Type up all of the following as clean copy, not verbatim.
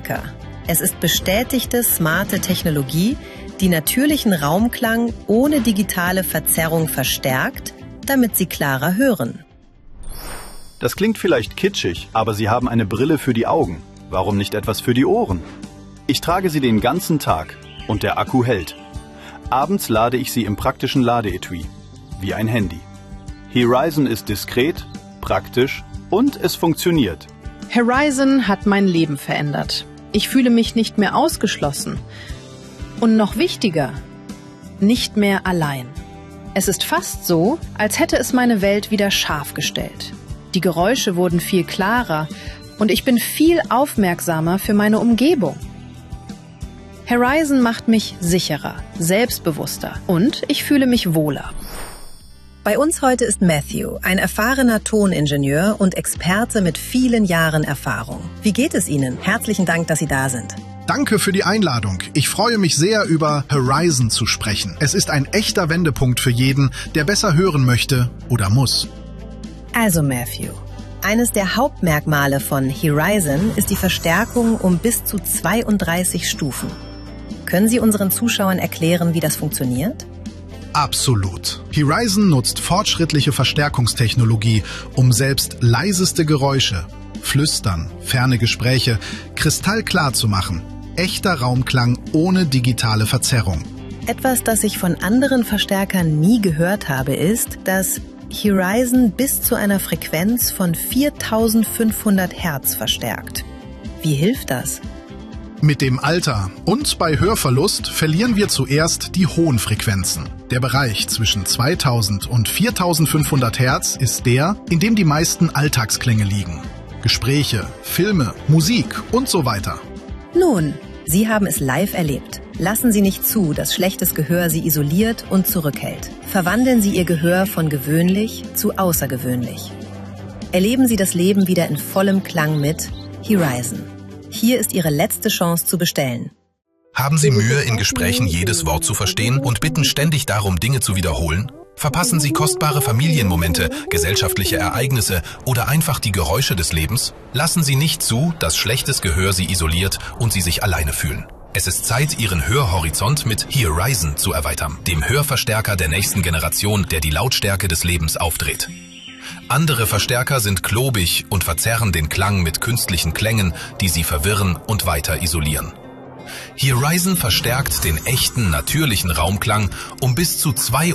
Verstärker. Es ist bestätigte, smarte Technologie, die natürlichen Raumklang ohne digitale Verzerrung verstärkt, damit Sie klarer hören. Das klingt vielleicht kitschig, aber Sie haben eine Brille für die Augen. Warum nicht etwas für die Ohren? Ich trage sie den ganzen Tag und der Akku hält. Abends lade ich sie im praktischen Ladeetui, wie ein Handy. Horizon ist diskret, praktisch und es funktioniert. Horizon hat mein Leben verändert. Ich fühle mich nicht mehr ausgeschlossen. Und noch wichtiger, nicht mehr allein. Es ist fast so, als hätte es meine Welt wieder scharf gestellt. Die Geräusche wurden viel klarer und ich bin viel aufmerksamer für meine Umgebung. Horizon macht mich sicherer, selbstbewusster und ich fühle mich wohler. Bei uns heute ist Matthew, ein erfahrener Toningenieur und Experte mit vielen Jahren Erfahrung. Wie geht es Ihnen? Herzlichen Dank, dass Sie da sind. Danke für die Einladung. Ich freue mich sehr, über Horizon zu sprechen. Es ist ein echter Wendepunkt für jeden, der besser hören möchte oder muss. Also Matthew, eines der Hauptmerkmale von Horizon ist die Verstärkung um bis zu 32 Stufen. Können Sie unseren Zuschauern erklären, wie das funktioniert? Absolut. Horizon nutzt fortschrittliche Verstärkungstechnologie, um selbst leiseste Geräusche, Flüstern, ferne Gespräche kristallklar zu machen. Echter Raumklang ohne digitale Verzerrung. Etwas, das ich von anderen Verstärkern nie gehört habe, ist, dass Horizon bis zu einer Frequenz von 4500 Hertz verstärkt. Wie hilft das? Mit dem Alter und bei Hörverlust verlieren wir zuerst die hohen Frequenzen. Der Bereich zwischen 2000 und 4500 Hertz ist der, in dem die meisten Alltagsklänge liegen. Gespräche, Filme, Musik und so weiter. Nun, Sie haben es live erlebt. Lassen Sie nicht zu, dass schlechtes Gehör Sie isoliert und zurückhält. Verwandeln Sie Ihr Gehör von gewöhnlich zu außergewöhnlich. Erleben Sie das Leben wieder in vollem Klang mit Horizon. Hier ist Ihre letzte Chance zu bestellen. Haben Sie Mühe, in Gesprächen jedes Wort zu verstehen und bitten ständig darum, Dinge zu wiederholen? Verpassen Sie kostbare Familienmomente, gesellschaftliche Ereignisse oder einfach die Geräusche des Lebens? Lassen Sie nicht zu, dass schlechtes Gehör Sie isoliert und Sie sich alleine fühlen. Es ist Zeit, Ihren Hörhorizont mit Horizon zu erweitern, dem Hörverstärker der nächsten Generation, der die Lautstärke des Lebens aufdreht. Andere Verstärker sind klobig und verzerren den Klang mit künstlichen Klängen, die sie verwirren und weiter isolieren. Horizon verstärkt den echten, natürlichen Raumklang um bis zu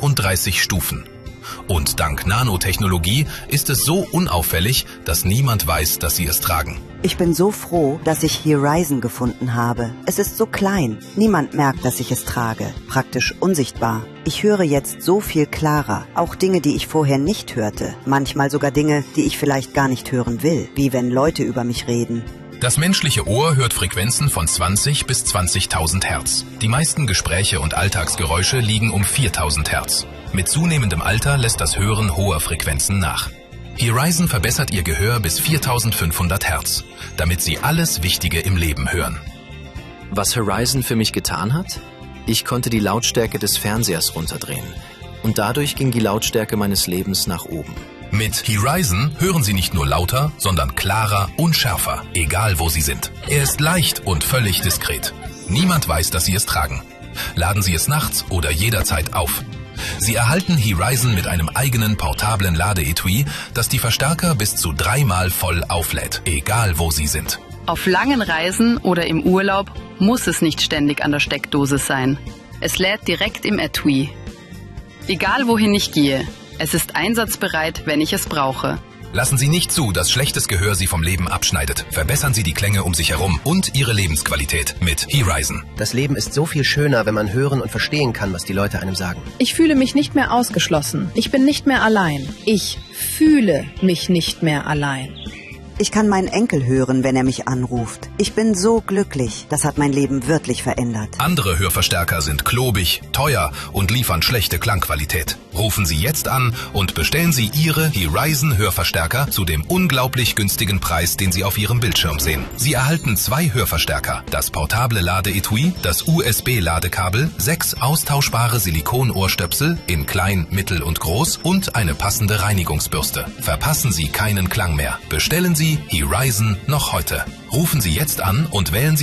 32 Stufen. Und dank Nanotechnologie ist es so unauffällig, dass niemand weiß, dass sie es tragen. Ich bin so froh, dass ich Horizon gefunden habe. Es ist so klein. Niemand merkt, dass ich es trage. Praktisch unsichtbar. Ich höre jetzt so viel klarer. Auch Dinge, die ich vorher nicht hörte. Manchmal sogar Dinge, die ich vielleicht gar nicht hören will. Wie wenn Leute über mich reden. Das menschliche Ohr hört Frequenzen von 20 bis 20.000 Hertz. Die meisten Gespräche und Alltagsgeräusche liegen um 4.000 Hertz. Mit zunehmendem Alter lässt das Hören hoher Frequenzen nach. Horizon verbessert Ihr Gehör bis 4.500 Hertz, damit Sie alles Wichtige im Leben hören. Was Horizon für mich getan hat? Ich konnte die Lautstärke des Fernsehers runterdrehen. Und dadurch ging die Lautstärke meines Lebens nach oben. Mit Horizon hören Sie nicht nur lauter, sondern klarer und schärfer, egal wo Sie sind. Er ist leicht und völlig diskret. Niemand weiß, dass Sie es tragen. Laden Sie es nachts oder jederzeit auf. Sie erhalten Horizon mit einem eigenen portablen Ladeetui, das die Verstärker bis zu 3-mal voll auflädt, egal wo Sie sind. Auf langen Reisen oder im Urlaub muss es nicht ständig an der Steckdose sein. Es lädt direkt im Etui. Egal wohin ich gehe, es ist einsatzbereit, wenn ich es brauche. Lassen Sie nicht zu, dass schlechtes Gehör Sie vom Leben abschneidet. Verbessern Sie die Klänge um sich herum und Ihre Lebensqualität mit Horizon. Das Leben ist so viel schöner, wenn man hören und verstehen kann, was die Leute einem sagen. Ich fühle mich nicht mehr ausgeschlossen. Ich bin nicht mehr allein. Ich fühle mich nicht mehr allein. Ich kann meinen Enkel hören, wenn er mich anruft. Ich bin so glücklich. Das hat mein Leben wirklich verändert. Andere Hörverstärker sind klobig, teuer und liefern schlechte Klangqualität. Rufen Sie jetzt an und bestellen Sie Ihre Horizon Hörverstärker zu dem unglaublich günstigen Preis, den Sie auf Ihrem Bildschirm sehen. Sie erhalten 2 Hörverstärker, das portable Ladeetui, das USB-Ladekabel, 6 austauschbare Silikon-Ohrstöpsel in klein, mittel und groß und eine passende Reinigungsbürste. Verpassen Sie keinen Klang mehr. Bestellen Sie Horizon noch heute. Rufen Sie jetzt an und wählen Sie